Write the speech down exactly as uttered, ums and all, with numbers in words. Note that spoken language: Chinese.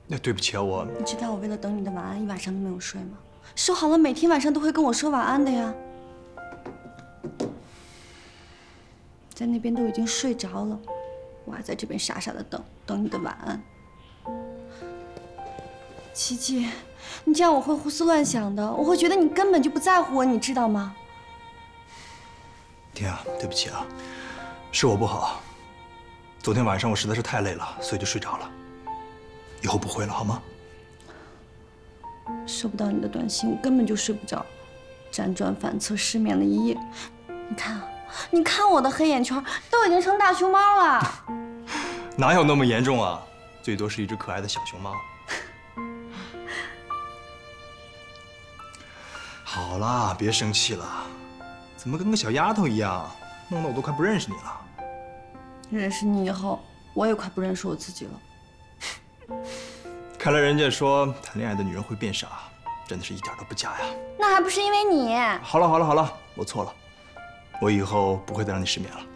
那对不起啊，我。 你知道我为了等你的晚安，一晚上都没有睡吗？说好了每天晚上都会跟我说晚安的呀。在那边都已经睡着了，我还在这边傻傻的等等你的晚安。琪琪，你这样我会胡思乱想的，我会觉得你根本就不在乎我，你知道吗？ 天啊，对不起啊，是我不好。昨天晚上我实在是太累了，所以就睡着了。以后不会了，好吗？ 收不到你的短信，我根本就睡不着，辗转反侧，失眠了一夜。你看啊，你看我的黑眼圈都已经成大熊猫了。 哪有那么严重啊？最多是一只可爱的小熊猫。好啦，别生气了。怎么跟个小丫头一样，弄得我都快不认识你了。 认识你以后，我也快不认识我自己了。 看来人家说谈恋爱的女人会变傻，真的是一点都不假呀。 那还不是因为你？ 好了好了好了，我错了，我以后不会再让你失眠了。